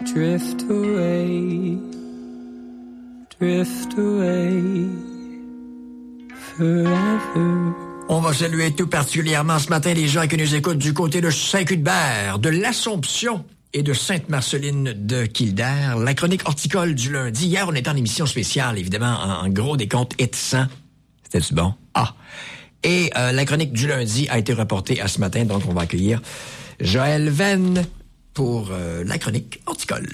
drift away, forever. On va saluer tout particulièrement ce matin les gens qui nous écoutent du côté de Saint-Cuthbert, de l'Assomption et de Sainte-Marceline de Kildare. La chronique horticole du lundi. Hier, on était en émission spéciale, évidemment, en gros décompte et 100. C'était-tu bon? Ah! Et la chronique du lundi a été reportée à ce matin, donc on va accueillir Joël Venn pour la chronique horticole.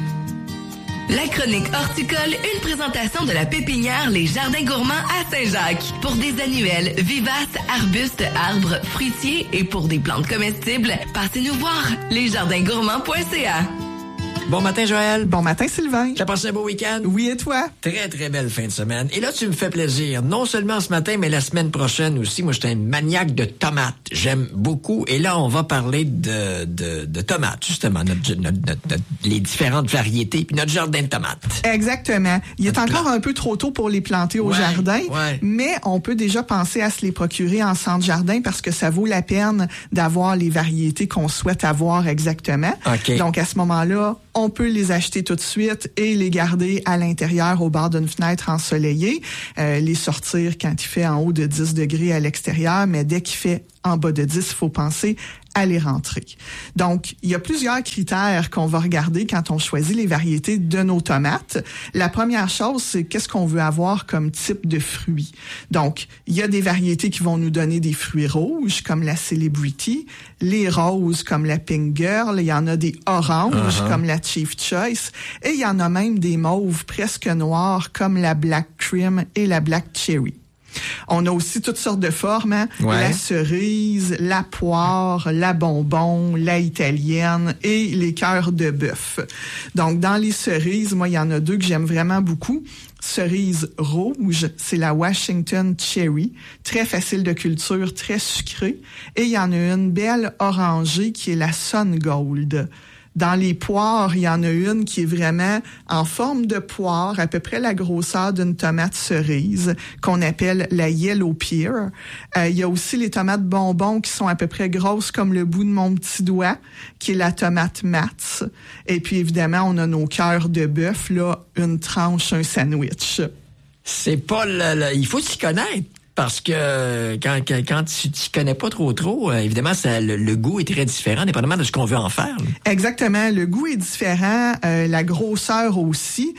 La chronique horticole, une présentation de la pépinière Les Jardins Gourmands à Saint-Jacques. Pour des annuelles, vivaces, arbustes, arbres, fruitiers et pour des plantes comestibles, passez-nous voir, lesjardingourmands.ca. Bon matin, Joël. Bon matin, Sylvain. T'as passé un beau week-end? Oui, et toi? Très, très belle fin de semaine. Et là, tu me fais plaisir. Non seulement ce matin, mais la semaine prochaine aussi. Moi, j'étais un maniaque de tomates. J'aime beaucoup. Et là, on va parler de tomates, justement. Les différentes variétés, puis notre jardin de tomates. Exactement. Il est encore un peu trop tôt pour les planter au jardin, mais on peut déjà penser à se les procurer en centre jardin parce que ça vaut la peine d'avoir les variétés qu'on souhaite avoir exactement. Okay. Donc, à ce moment-là, on peut les acheter tout de suite et les garder à l'intérieur au bord d'une fenêtre ensoleillée, les sortir quand il fait en haut de 10 degrés à l'extérieur, mais dès qu'il fait en bas de 10, il faut penser à les rentrer. Donc, il y a plusieurs critères qu'on va regarder quand on choisit les variétés de nos tomates. La première chose, c'est qu'est-ce qu'on veut avoir comme type de fruits. Donc, il y a des variétés qui vont nous donner des fruits rouges, comme la Celebrity, les roses, comme la Pink Girl, il y en a des oranges, comme la Chief Choice, et il y en a même des mauves presque noirs, comme la Black Cream et la Black Cherry. On a aussi toutes sortes de formes, hein? La cerise, la poire, la bonbon, la italienne et les cœurs de bœuf. Donc, dans les cerises, moi, il y en a deux que j'aime vraiment beaucoup. Cerise rouge, c'est la Washington Cherry, très facile de culture, très sucrée. Et il y en a une belle orangée qui est la Sun Gold. Dans les poires, il y en a une qui est vraiment en forme de poire, à peu près la grosseur d'une tomate cerise, qu'on appelle la Yellow Pear. Il y a aussi les tomates bonbons qui sont à peu près grosses comme le bout de mon petit doigt, qui est la tomate Matz. Et puis évidemment, on a nos cœurs de bœuf, là, une tranche, un sandwich. C'est pas il faut s'y connaître. Parce que quand tu connais pas trop, évidemment, le goût est très différent, dépendamment de ce qu'on veut en faire. Exactement. Le goût est différent, la grosseur aussi.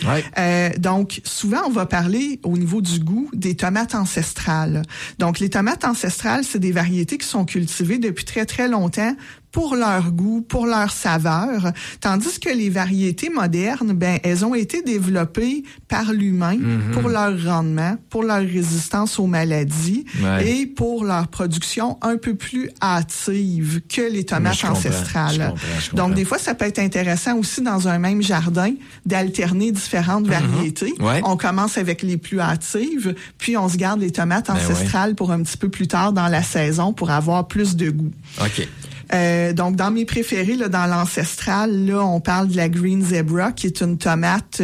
Donc, souvent, on va parler au niveau du goût des tomates ancestrales. Donc, les tomates ancestrales, c'est des variétés qui sont cultivées depuis très, très longtemps pour leur goût, pour leur saveur, tandis que les variétés modernes, ben, elles ont été développées par l'humain pour leur rendement, pour leur résistance aux maladies et pour leur production un peu plus hâtive que les tomates ancestrales. Je comprends. Donc, des fois, ça peut être intéressant aussi dans un même jardin d'alterner différentes variétés. On commence avec les plus hâtives, puis on se garde les tomates ancestrales pour un petit peu plus tard dans la saison pour avoir plus de goût. OK. Donc, dans mes préférés, là, dans l'ancestral, là, on parle de la Green Zebra, qui est une tomate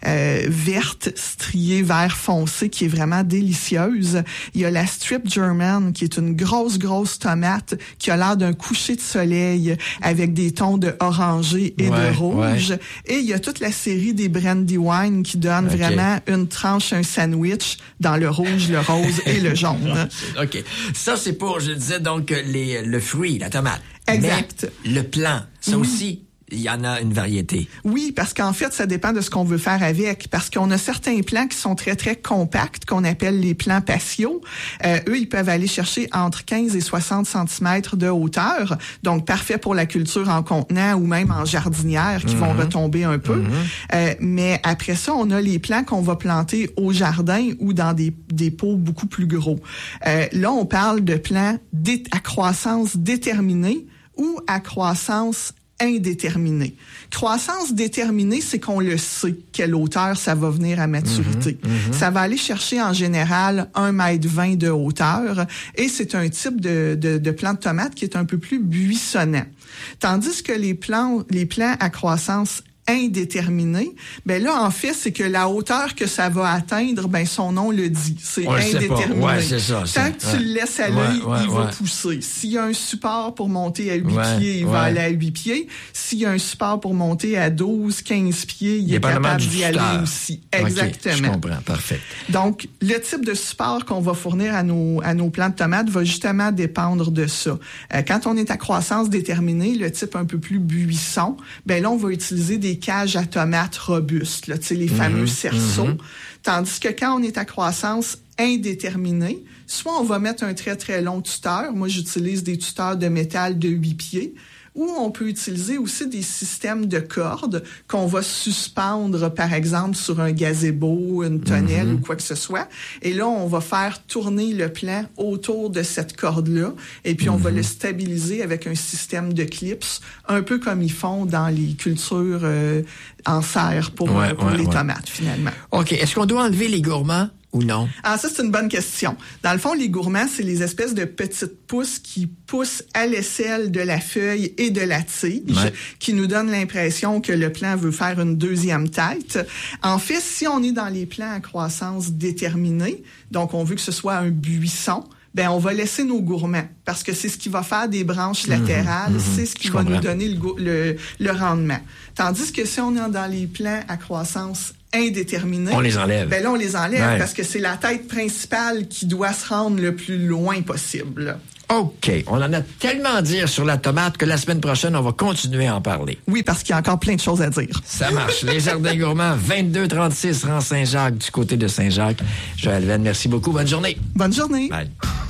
verte, striée vert foncé, qui est vraiment délicieuse. Il y a la Strip German, qui est une grosse tomate qui a l'air d'un coucher de soleil avec des tons de orangé et de rouge. Et il y a toute la série des Brandywine qui donne vraiment une tranche, un sandwich dans le rouge, le rose et le jaune. OK. Ça, c'est pour, je disais, donc, le fruit, la tomate. Exact. Mais le plant, ça aussi, il y en a une variété. Oui, parce qu'en fait, ça dépend de ce qu'on veut faire avec. Parce qu'on a certains plants qui sont très, très compacts, qu'on appelle les plants patio. Eux, ils peuvent aller chercher entre 15 et 60 cm de hauteur. Donc, parfait pour la culture en contenant ou même en jardinière qui vont retomber un peu. Mais après ça, on a les plants qu'on va planter au jardin ou dans des pots beaucoup plus gros. Là, on parle de plants à croissance déterminée ou à croissance indéterminée. Croissance déterminée, c'est qu'on le sait quelle hauteur ça va venir à maturité. Ça va aller chercher en général 1,20 m de hauteur et c'est un type de plant de tomate qui est un peu plus buissonnant. Tandis que les plants à croissance indéterminé, ben là, en fait, c'est que la hauteur que ça va atteindre, ben son nom le dit. C'est indéterminé. Ouais, c'est ça. Tant que tu le laisses aller, il va pousser. S'il y a un support pour monter à 8 pieds, il va aller à 8 pieds. S'il y a un support pour monter à 12, 15 pieds, il est capable d'y aller aussi. Exactement. Okay, je comprends. Parfait. Donc, le type de support qu'on va fournir à nos plants de tomates va justement dépendre de ça. Quand on est à croissance déterminée, le type un peu plus buisson, ben là, on va utiliser des cages à tomates robustes, là, tu sais, les fameux cerceaux. Tandis que quand on est à croissance indéterminée, soit on va mettre un très, très long tuteur. Moi, j'utilise des tuteurs de métal de 8 pieds. Ou on peut utiliser aussi des systèmes de cordes qu'on va suspendre, par exemple, sur un gazebo, une tonnelle ou quoi que ce soit. Et là, on va faire tourner le plant autour de cette corde-là. Et puis, on va le stabiliser avec un système de clips, un peu comme ils font dans les cultures en serre pour les tomates, finalement. OK. Est-ce qu'on doit enlever les gourmands? Ou non? Ah, ça, c'est une bonne question. Dans le fond, les gourmands, c'est les espèces de petites pousses qui poussent à l'aisselle de la feuille et de la tige, qui nous donnent l'impression que le plant veut faire une deuxième tête. En fait, si on est dans les plants à croissance déterminée, donc on veut que ce soit un buisson, ben on va laisser nos gourmands parce que c'est ce qui va faire des branches latérales, c'est ce qui va nous donner le rendement. Tandis que si on est dans les plants à croissance indéterminée, on les enlève. Ben là, on les enlève parce que c'est la tête principale qui doit se rendre le plus loin possible. OK. On en a tellement à dire sur la tomate que la semaine prochaine, on va continuer à en parler. Oui, parce qu'il y a encore plein de choses à dire. Ça marche. Les Jardins Gourmands, 2236 rang Saint-Jacques, du côté de Saint-Jacques. Joël Venn, merci beaucoup. Bonne journée. Bonne journée. Bye.